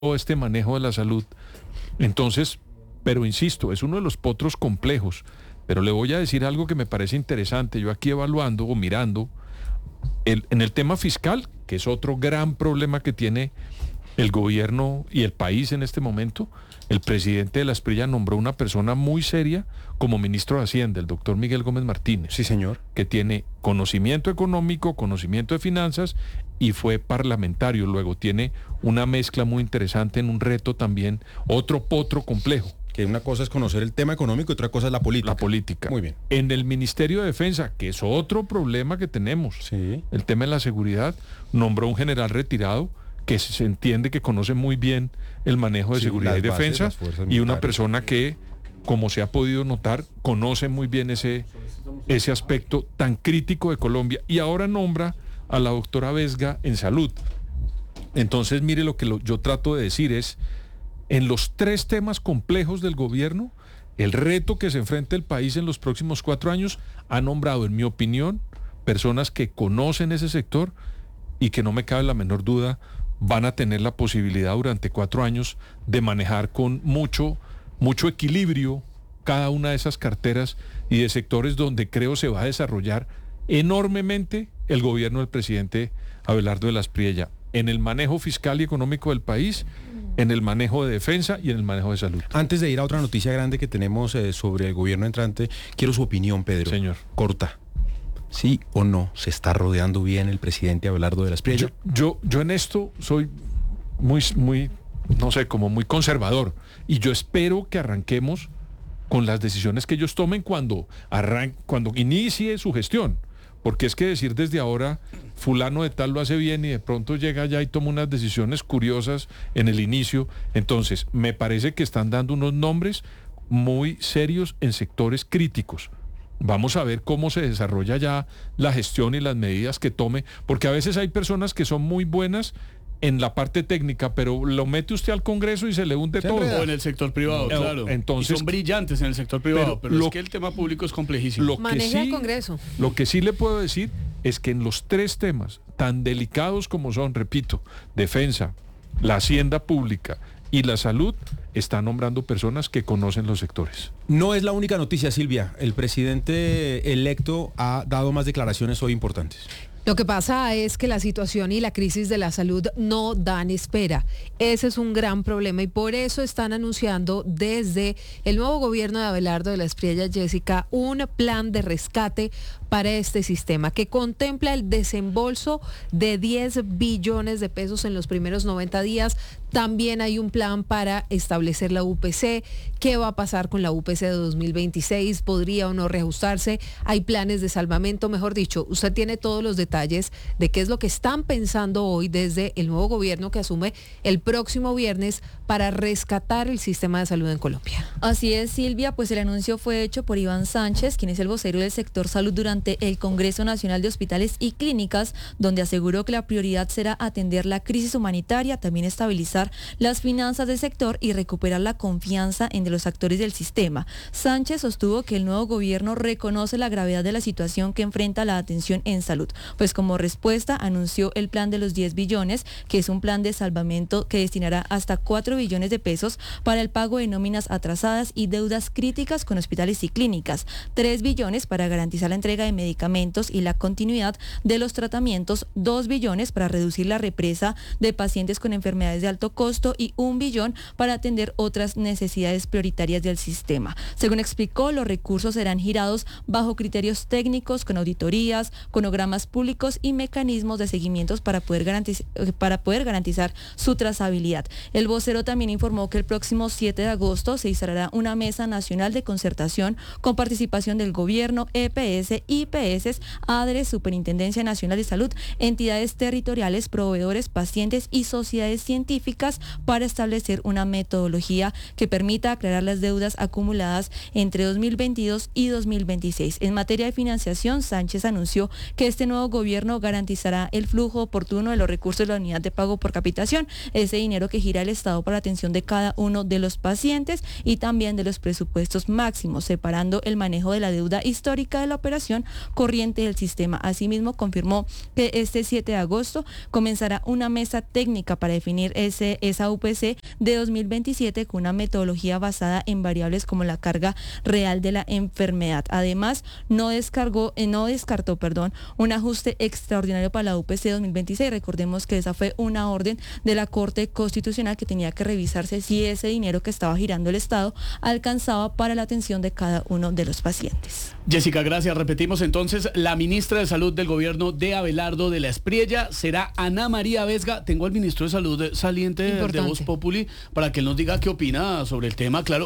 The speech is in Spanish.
este manejo de la salud. Entonces, pero insisto, es uno de los potros complejos. Pero le voy a decir algo que me parece interesante. Yo aquí evaluando o mirando, en el tema fiscal, que es otro gran problema que tiene el gobierno y el país en este momento, el presidente de la Asprilla nombró una persona muy seria como ministro de Hacienda, el doctor Miguel Gómez Martínez. Sí, señor. Que tiene conocimiento económico, conocimiento de finanzas y fue parlamentario. Luego tiene una mezcla muy interesante en un reto también, otro potro complejo. Que una cosa es conocer el tema económico y otra cosa es la política. La política. Muy bien. En el Ministerio de Defensa, que es otro problema que tenemos, sí, el tema de la seguridad, nombró un general retirado que se entiende que conoce muy bien el manejo de seguridad y defensa, y una persona que, como se ha podido notar, conoce muy bien ese aspecto tan crítico de Colombia, y ahora nombra a la doctora Vesga en salud. Entonces, mire, lo que yo trato de decir es, en los tres temas complejos del gobierno, el reto que se enfrenta el país en los próximos 4 años, ha nombrado, en mi opinión, personas que conocen ese sector y que no me cabe la menor duda van a tener la posibilidad durante 4 años de manejar con mucho equilibrio cada una de esas carteras y de sectores donde creo se va a desarrollar enormemente el gobierno del presidente Abelardo de la Asprilla, en el manejo fiscal y económico del país, en el manejo de defensa y en el manejo de salud. Antes de ir a otra noticia grande que tenemos sobre el gobierno entrante, quiero su opinión, Pedro. Señor. Corta. ¿Sí o no se está rodeando bien el presidente Abelardo de la Asprilla? Yo en esto soy muy, no sé, como muy conservador. Y yo espero que arranquemos con las decisiones que ellos tomen cuando inicie su gestión. Porque es que decir desde ahora, fulano de tal lo hace bien y de pronto llega allá y toma unas decisiones curiosas en el inicio. Entonces, me parece que están dando unos nombres muy serios en sectores críticos. Vamos a ver cómo se desarrolla ya la gestión y las medidas que tome, porque a veces hay personas que son muy buenas en la parte técnica, pero lo mete usted al Congreso y se le hunde todo. O en el sector privado, claro. Entonces, y son brillantes en el sector privado, pero es que el tema público es complejísimo. Maneja el Congreso. Lo que sí le puedo decir es que en los tres temas tan delicados como son, repito, defensa, la hacienda pública y la salud, está nombrando personas que conocen los sectores. No es la única noticia, Silvia. El presidente electo ha dado más declaraciones hoy importantes. Lo que pasa es que la situación y la crisis de la salud no dan espera. Ese es un gran problema y por eso están anunciando desde el nuevo gobierno de Abelardo de la Asprilla, Jessica, un plan de rescate para este sistema que contempla el desembolso de 10 billones de pesos en los primeros 90 días. También hay un plan para establecer la UPC. ¿Qué va a pasar con la UPC de 2026? ¿Podría o no reajustarse? Hay planes de salvamento, mejor dicho, usted tiene todos los detalles de qué es lo que están pensando hoy desde el nuevo gobierno que asume el próximo viernes para rescatar el sistema de salud en Colombia. Así es, Silvia, pues el anuncio fue hecho por Iván Sánchez, quien es el vocero del sector salud durante el Congreso Nacional de Hospitales y Clínicas, donde aseguró que la prioridad será atender la crisis humanitaria, también estabilizar las finanzas del sector y recuperar la confianza entre los actores del sistema. Sánchez sostuvo que el nuevo gobierno reconoce la gravedad de la situación que enfrenta la atención en salud, pues como respuesta anunció el plan de los 10 billones, que es un plan de salvamento que destinará hasta 4 billones de pesos para el pago de nóminas atrasadas y deudas críticas con hospitales y clínicas, 3 billones para garantizar la entrega de medicamentos y la continuidad de los tratamientos, 2 billones para reducir la represa de pacientes con enfermedades de alto costo y 1 billón para atender otras necesidades prioritarias del sistema. Según explicó, los recursos serán girados bajo criterios técnicos, con auditorías, cronogramas públicos y mecanismos de seguimientos para poder garantizar su trazabilidad. El vocero también informó que el próximo 7 de agosto se instalará una mesa nacional de concertación con participación del gobierno, EPS, IPS, ADRE, Superintendencia Nacional de Salud, entidades territoriales, proveedores, pacientes y sociedades científicas para establecer una metodología que permita aclarar las deudas acumuladas entre 2022 y 2026. En materia de financiación, Sánchez anunció que este nuevo gobierno gobierno garantizará el flujo oportuno de los recursos de la unidad de pago por capitación, ese dinero que gira el Estado para la atención de cada uno de los pacientes y también de los presupuestos máximos, separando el manejo de la deuda histórica de la operación corriente del sistema. Asimismo, confirmó que este 7 de agosto comenzará una mesa técnica para definir esa UPC de 2027 con una metodología basada en variables como la carga real de la enfermedad. Además, no descartó un ajuste extraordinario para la UPC 2026. Recordemos que esa fue una orden de la Corte Constitucional que tenía que revisarse si ese dinero que estaba girando el Estado alcanzaba para la atención de cada uno de los pacientes. Jessica, gracias. Repetimos entonces, la ministra de Salud del gobierno de Abelardo de la Espriella será Ana María Vesga. Tengo al ministro de Salud saliente de Voz Populi para que él nos diga qué opina sobre el tema. Claro,